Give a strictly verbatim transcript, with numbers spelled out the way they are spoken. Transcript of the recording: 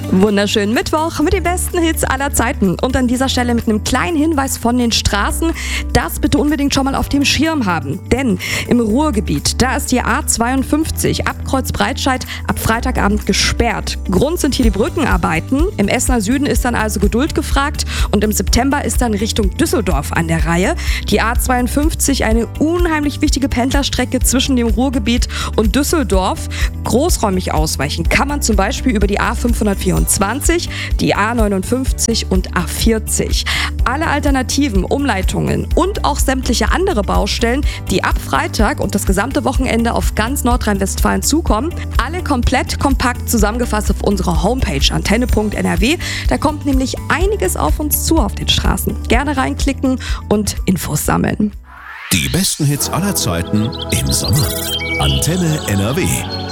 Wunderschönen Mittwoch mit den besten Hits aller Zeiten. Und an dieser Stelle mit einem kleinen Hinweis von den Straßen. Das bitte unbedingt schon mal auf dem Schirm haben. Denn im Ruhrgebiet, da ist die A zweiundfünfzig ab Kreuzbreitscheid ab Freitagabend gesperrt. Grund sind hier die Brückenarbeiten. Im Essener Süden ist dann also Geduld gefragt. Und im September ist dann Richtung Düsseldorf an der Reihe. Die A zweiundfünfzig, eine unheimlich wichtige Pendlerstrecke zwischen dem Ruhrgebiet und Düsseldorf. Großräumig ausweichen kann man zum Beispiel über die A fünfhundertvierundzwanzig, die A neunundfünfzig und A vierzig. Alle Alternativen, Umleitungen und auch sämtliche andere Baustellen, die ab Freitag und das gesamte Wochenende auf ganz Nordrhein-Westfalen zukommen, alle komplett kompakt zusammengefasst auf unserer Homepage antenne punkt n r w. Da kommt nämlich einiges auf uns zu auf den Straßen. Gerne reinklicken und Infos sammeln. Die besten Hits aller Zeiten im Sommer. Antenne N R W.